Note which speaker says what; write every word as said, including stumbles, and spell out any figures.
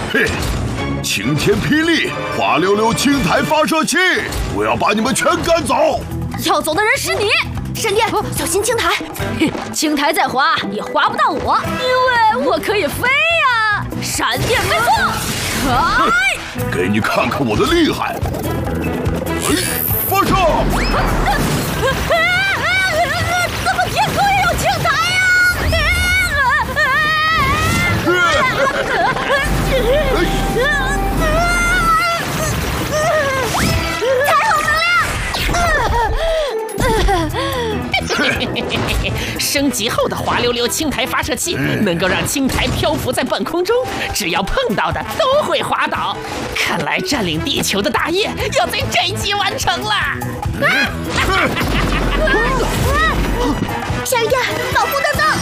Speaker 1: 嘿，晴天霹雳，滑溜溜青苔发射器，我要把你们全赶走。
Speaker 2: 要走的人是你。闪电，小心青苔。青苔再滑也滑不到我，因为我可以飞呀！闪电飞速，哎！
Speaker 1: 给你看看我的厉害！哎，发射！
Speaker 2: 怎么天空也有青苔呀？
Speaker 3: 升级后的滑溜溜青苔发射器能够让青苔漂浮在半空中，只要碰到的都会滑倒。看来占领地球的大业要在这一集完成了。
Speaker 2: 小鱼，保护豆豆。